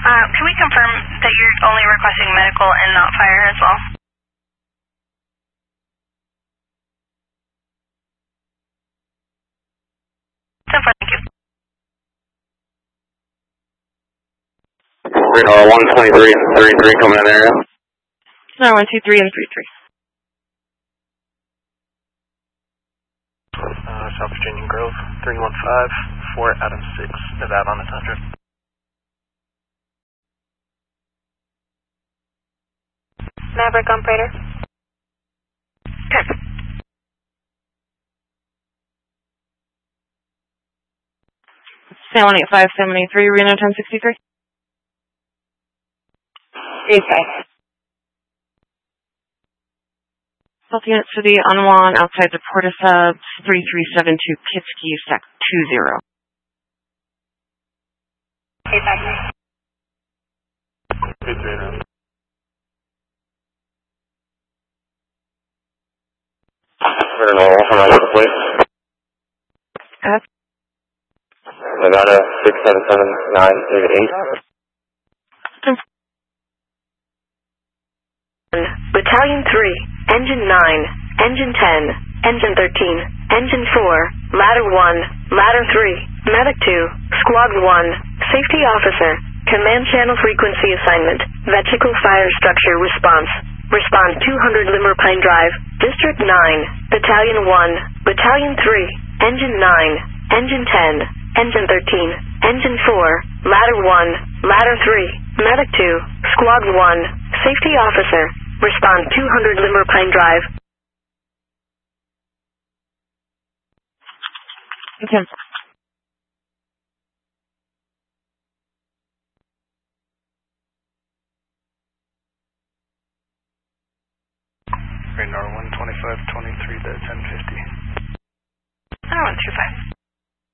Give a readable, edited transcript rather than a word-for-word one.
Can we confirm that you're only requesting medical and not fire as well? So far, thank you. Radar 123 and 33 coming in the area. No, 123 and 33. South Virginia Grove, 315, 4 Adam 6, Nevada on the Tundra. Maverick operator. Okay. San Juan 8573, Reno 1063. 85. South Unit City, Unwan, outside the Porta Subs, 3372, Kitsky, Sec 20. Okay, back here. Radar 1 from please. Nevada 677-988. Battalion 3, Engine 9, Engine 10, Engine 13, Engine 4, Ladder 1, Ladder 3, Medic 2, Squad 1, Safety Officer, Command Channel Frequency Assignment, Vehicle Fire Structure Response, Respond 200 Limmer Pine Drive, District 9, Battalion 1, Battalion 3, Engine 9, Engine 10, Engine 13, Engine 4, Ladder 1, Ladder 3, Medic 2, Squad 1, Safety Officer, Respond 200 Limmer Pine Drive. Okay. Radar 125, 23 to 1050. 125.